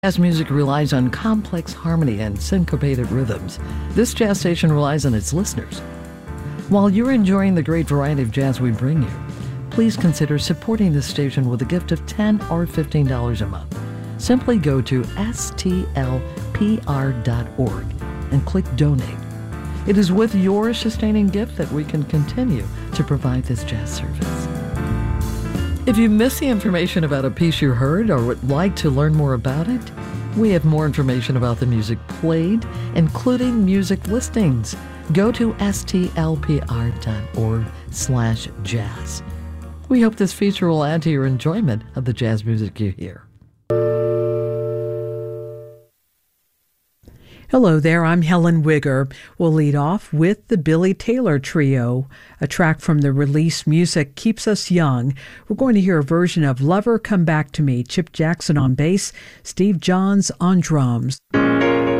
Jazz music relies on complex harmony and syncopated rhythms. This jazz station relies on its listeners. While you're enjoying the great variety of jazz we bring you, please consider supporting this station with a gift of $10 or $15 a month. Simply go to stlpr.org and click Donate. It is with your sustaining gift that we can continue to provide this jazz service. If you missed the information about a piece you heard or would like to learn more about it, we have more information about the music played, including music listings. Go to stlpr.org/jazz. We hope this feature will add to your enjoyment of the jazz music you hear. Hello there, I'm Helen Wigger. We'll lead off with the Billy Taylor Trio, a track from the release Music Keeps Us Young. We're going to hear a version of Lover Come Back to Me, Chip Jackson on bass, Steve Johns on drums.